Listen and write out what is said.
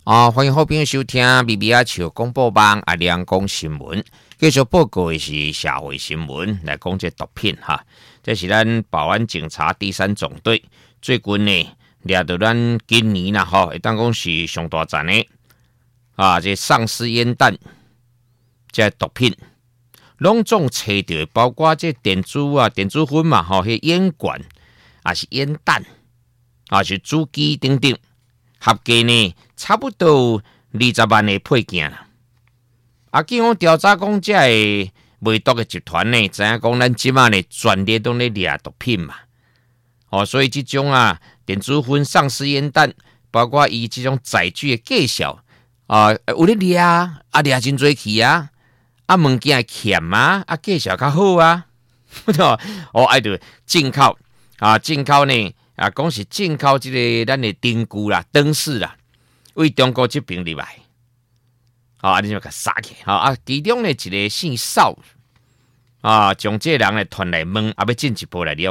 欢迎好朋友收听 BBR 笑广播网阿亮讲新闻，继续报告的是社会新闻，来讲这毒品哈。这是咱保安警察第3总队最近呢，掠到咱今年啦吼，会当讲是上大战的这丧尸烟弹，这毒品拢总找到，包括这电子烟嘛吼，迄烟管也是烟弹，是主机等等。合计呢，差不多20万的配件啦。据我调查讲，这个卖毒的集团呢，知影讲咱即马呢专列都咧掠毒品嘛。所以这种电子烟、丧尸烟弹，包括伊这种载具的介绍有咧掠掠真多去物件欠介绍较好爱着进口进口呢。讲是进口这个咱的灯具啦、灯饰啦，为中国这边入来，你就甲杀起，其中呢一个姓邵，将这人呢传来问，要进一步来了